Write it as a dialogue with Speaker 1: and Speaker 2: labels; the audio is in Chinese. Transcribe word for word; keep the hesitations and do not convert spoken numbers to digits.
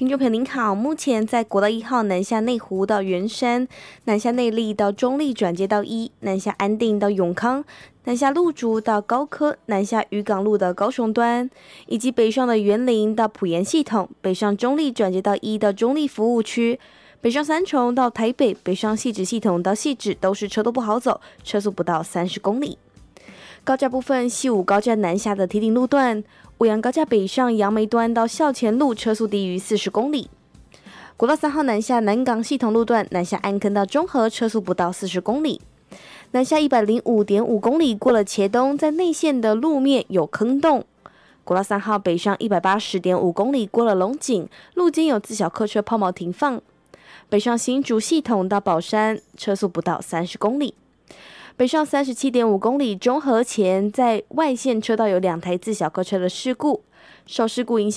Speaker 1: 众朋友您好，目前在国道一号南下内湖到圆山、南下内坜到中坜转接到一、南下安定到永康、南下路竹到高科、南下渔港路的高雄端，以及北上的园林到埔盐系统，北上中坜转接到一到中坜服务区，北上三重到台北，北上汐止系统到汐止都是车多不好走，车速不到三十公里。高架部分，西武高架南下的堤顶路段，五杨高架北上杨梅端到校前路车速低于四十公里。国道三号南下南港系统路段，南下安坑到中和车速不到四十公里。南下一百零五点五公里过了茄东，在内线的路面有坑洞。国道三号北上一百八十点五公里过了龙井，路肩有自小客车抛锚停放。北上新竹系统到宝山，车速不到三十公里。北上三十七点五公里中和前，在外线车道有两台自小客车的事故，受事故影响。